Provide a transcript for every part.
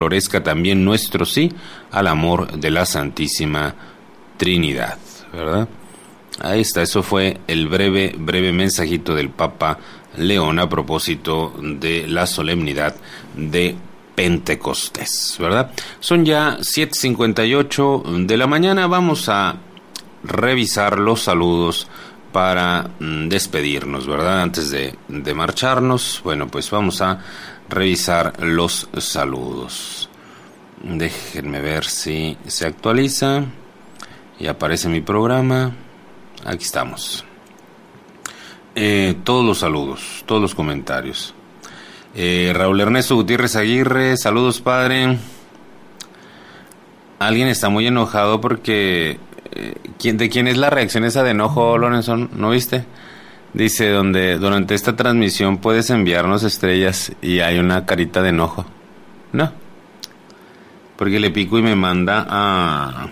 florezca también nuestro sí al amor de la Santísima Trinidad, ¿verdad? Ahí está, eso fue el breve mensajito del Papa León a propósito de la solemnidad de Pentecostés, ¿verdad? Son ya 7:58 de la mañana, vamos a revisar los saludos para despedirnos, ¿verdad? Antes de marcharnos, bueno, pues vamos a revisar los saludos. Déjenme ver si se actualiza y aparece mi programa. Aquí estamos. Todos los saludos, todos los comentarios. Raúl Ernesto Gutiérrez Aguirre, saludos, padre. Alguien está muy enojado porque... ¿de quién es la reacción esa de enojo, Lorenzo? ¿No viste? Dice, durante esta transmisión puedes enviarnos estrellas y hay una carita de enojo. No. Porque le pico y me manda a...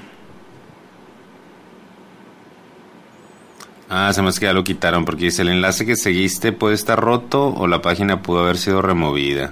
se me hace que ya lo quitaron porque dice, el enlace que seguiste puede estar roto o la página pudo haber sido removida.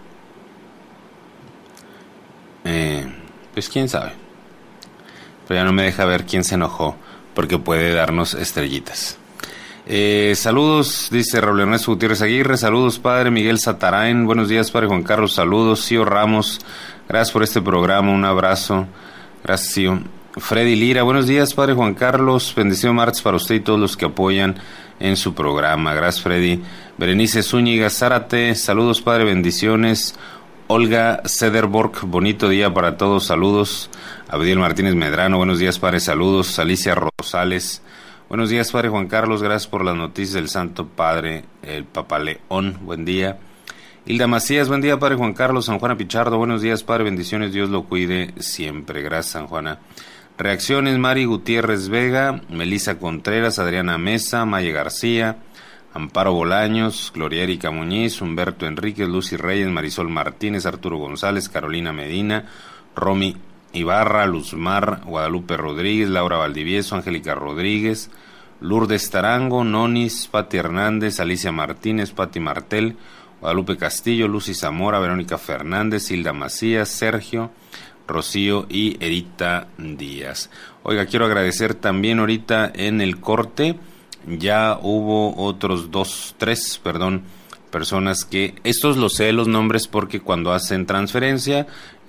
Pues quién sabe. Pero ya no me deja ver quién se enojó porque puede darnos estrellitas. Saludos, dice Raúl Ernesto Gutiérrez Aguirre, saludos padre Miguel Satarain, buenos días padre Juan Carlos, saludos, Cío Ramos, gracias por este programa, un abrazo, gracias Cío. Freddy Lira, buenos días padre Juan Carlos, bendecido martes para usted y todos los que apoyan en su programa, gracias Freddy. Berenice Zúñiga Zárate, saludos padre, bendiciones. Olga Sederborg, bonito día para todos, saludos. Abdiel Martínez Medrano, buenos días padre, saludos. Alicia Rosales, buenos días padre Juan Carlos, gracias por las noticias del Santo Padre, el Papa León, buen día. Hilda Macías, buen día padre Juan Carlos. San Juana Pichardo, buenos días padre, bendiciones, Dios lo cuide siempre, gracias San Juana. Reacciones, Mari Gutiérrez Vega, Melisa Contreras, Adriana Mesa, Maya García, Amparo Bolaños, Gloria Erika Muñiz, Humberto Enríquez, Lucy Reyes, Marisol Martínez, Arturo González, Carolina Medina, Romy Ibarra, Luzmar, Guadalupe Rodríguez, Laura Valdivieso, Angélica Rodríguez, Lourdes Tarango, Nonis, Pati Hernández, Alicia Martínez, Pati Martel, Guadalupe Castillo, Lucy Zamora, Verónica Fernández, Hilda Macías, Sergio, Rocío y Erita Díaz. Oiga, quiero agradecer también ahorita en el corte, ya hubo otros tres personas que, estos los sé los nombres porque cuando hacen transferencia,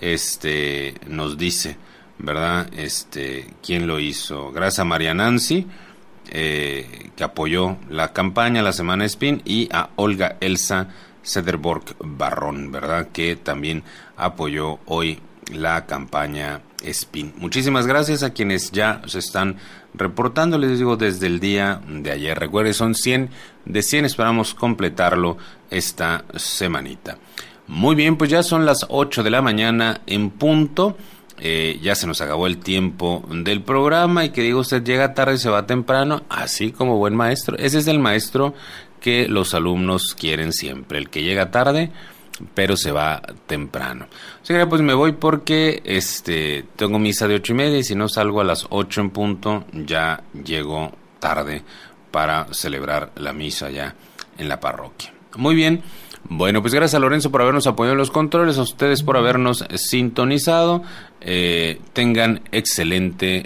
nos dice, ¿verdad? ¿Quién lo hizo? Gracias a María Nancy, que apoyó la campaña, la Semana Spin, y a Olga Elsa Sederborg Barrón, ¿verdad? Que también apoyó hoy la campaña Spin. Muchísimas gracias a quienes ya se están reportando, les digo, desde el día de ayer. Recuerden, son 100 de 100, esperamos completarlo esta semanita. Muy bien, pues ya son las 8 de la mañana en punto. Ya se nos acabó el tiempo del programa y que digo, usted llega tarde y se va temprano, así como buen maestro. Ese es el maestro que los alumnos quieren siempre, el que llega tarde pero se va temprano. Así que pues me voy porque tengo misa de 8:30 y si no salgo a las 8 en punto ya llego tarde para celebrar la misa ya en la parroquia. Muy bien, bueno, pues gracias a Lorenzo por habernos apoyado en los controles, a ustedes por habernos sintonizado. Tengan excelente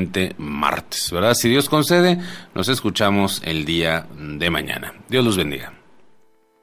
martes, ¿verdad? Si Dios concede, nos escuchamos el día de mañana. Dios los bendiga.